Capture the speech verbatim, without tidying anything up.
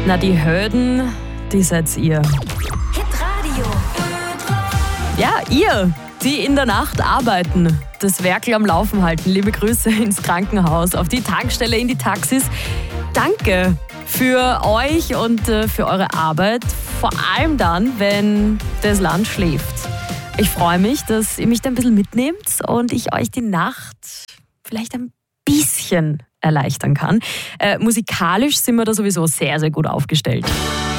Na, die Helden, die seid ihr. Hitradio. Ja, ihr, die in der Nacht arbeiten, das Werkel am Laufen halten. Liebe Grüße ins Krankenhaus, auf die Tankstelle, in die Taxis. Danke für euch und für eure Arbeit, vor allem dann, wenn das Land schläft. Ich freue mich, dass ihr mich da ein bisschen mitnehmt und ich euch die Nacht vielleicht ein bisschen erleichtern kann. Äh, musikalisch sind wir da sowieso sehr, sehr gut aufgestellt.